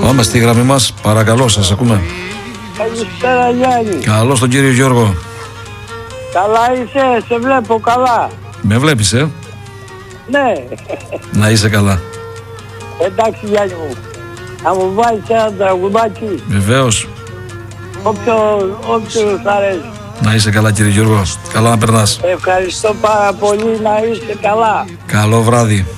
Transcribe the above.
Πάμε στη γραμμή μας, παρακαλώ, σας ακούμε. Καλησπέρα Γιάννη. Καλώς τον κύριο Γιώργο. Καλά είσαι, σε βλέπω καλά. Με βλέπεις, Ναι. Να είσαι καλά. Εντάξει Γιάννη μου. Να μου βάλεις ένα τραγουδάκι. Βεβαίως. Όποιο σ' αρέσει. Να είσαι καλά κύριε Γιώργο. Καλά να περνάς. Ευχαριστώ πάρα πολύ, να είστε καλά. Καλό βράδυ.